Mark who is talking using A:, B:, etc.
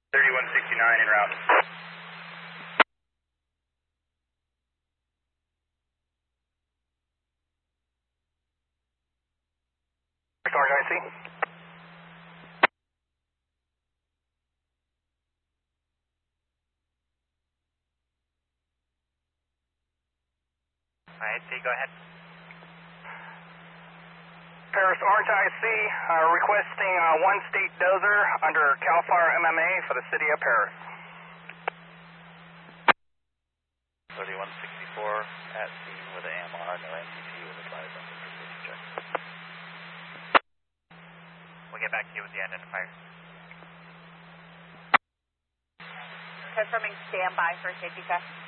A: 3169 en route. Orange IC.
B: IC, go ahead.
A: Paris Orange IC requesting one state dozer under CAL FIRE MMA for the city of Paris.
B: 3164 at scene with an AMR, no NCT with a flight on precision check. We'll get back to you with the identifier.
C: Confirming standby for safety check.